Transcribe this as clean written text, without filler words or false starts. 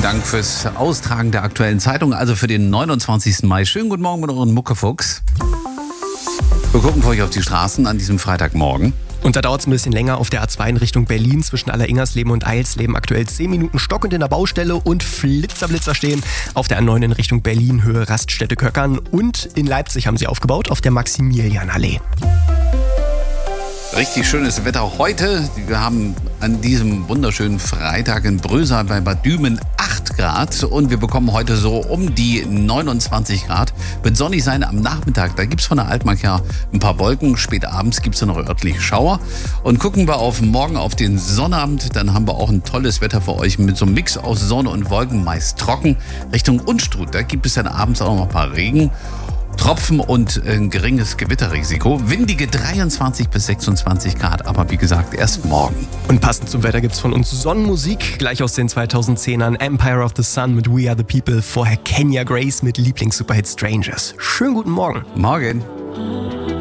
Dank fürs Austragen der aktuellen Zeitung, also für den 29. Mai. Schönen guten Morgen mit euren Muckefuchs. Wir gucken für euch auf die Straßen an diesem Freitagmorgen. Und da dauert es ein bisschen länger auf der A2 in Richtung Berlin zwischen Alleringersleben und Eilsleben. Aktuell 10 Minuten stockend in der Baustelle und Blitzer stehen. Auf der A9 in Richtung Berlin, Höhe Raststätte Köckern. Und in Leipzig haben sie aufgebaut auf der Maximilianallee. Richtig schönes Wetter heute. Wir haben an diesem wunderschönen Freitag in Brösal bei Bad Dümen 8 Grad und wir bekommen heute so um die 29 Grad. Wird sonnig sein am Nachmittag. Da gibt es von der Altmark ja ein paar Wolken. Spät abends gibt es dann noch örtliche Schauer. Und gucken wir auf morgen auf den Sonnabend, dann haben wir auch ein tolles Wetter für euch mit so einem Mix aus Sonne und Wolken, meist trocken. Richtung Unstrut, da gibt es dann abends auch noch ein paar Regen. Tropfen und ein geringes Gewitterrisiko. Windige 23 bis 26 Grad, aber wie gesagt, erst morgen. Und passend zum Wetter gibt's von uns Sonnenmusik, gleich aus den 2010ern. Empire of the Sun mit We Are the People, vorher Kenya Grace mit Lieblings-Superhit Strangers. Schönen guten Morgen. Morgen.